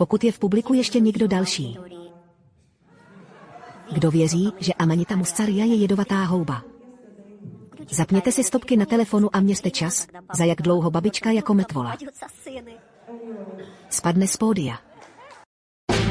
pokud je v publiku ještě někdo další. Kdo věří, že Amanita muscaria je jedovatá houba? Zapněte si stopky na telefonu a měřte čas, za jak dlouho babička jako metvola spadne z pódia.